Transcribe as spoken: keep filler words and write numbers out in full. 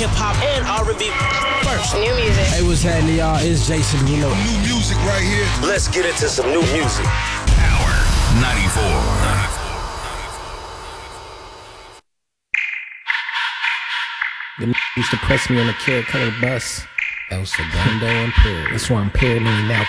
hip hop and R and B first. New music. Hey, what's happening, y'all? It's Jason Derulo. New music right here. Let's get into some new music. Power ninety-four. The used to press me on the Carrot Color bus. El Segundo Imperial. That's why I'm paranoid now.